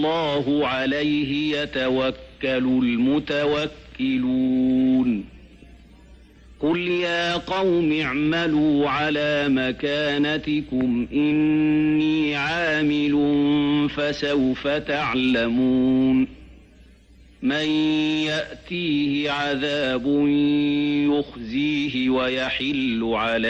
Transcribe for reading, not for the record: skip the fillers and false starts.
الله عليه يتوكل المتوكلون قل يا قوم اعملوا على مكانتكم إني عامل فسوف تعلمون من يأتيه عذاب يخزيه ويحل عليه